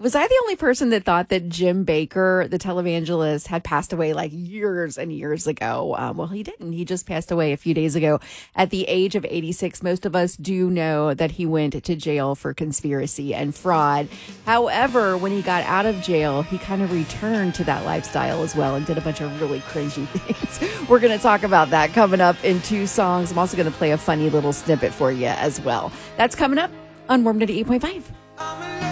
Was I the only person that thought that Jim Baker, the televangelist, had passed away like years and years ago? Well, he didn't. He just passed away a few days ago at the age of 86. Most of us do know that he went to jail for conspiracy and fraud. However, when he got out of jail, he kind of returned to that lifestyle as well and did a bunch of really cringy things. We're going to talk about that coming up in 2 songs. I'm also going to play a funny little snippet for you as well. That's coming up on Warm 98.5.